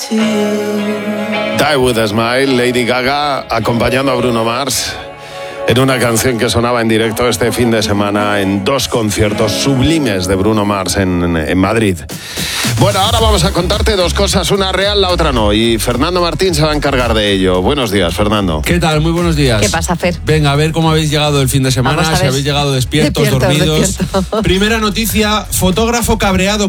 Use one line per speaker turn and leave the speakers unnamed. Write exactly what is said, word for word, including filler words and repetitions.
Die With a Smile, Lady Gaga acompañando a Bruno Mars en una canción que sonaba en directo este fin de semana en dos conciertos sublimes de Bruno Mars en, en Madrid. Bueno, ahora vamos a contarte dos cosas, una real, la otra no, y Fernando Martín se va a encargar de ello. Buenos días, Fernando.
¿Qué tal? Muy buenos días.
¿Qué pasa, Fer?
Venga, a ver cómo habéis llegado el fin de semana, si habéis llegado despiertos,
despiertos
dormidos.
despiertos.
Primera noticia, fotógrafo cabreado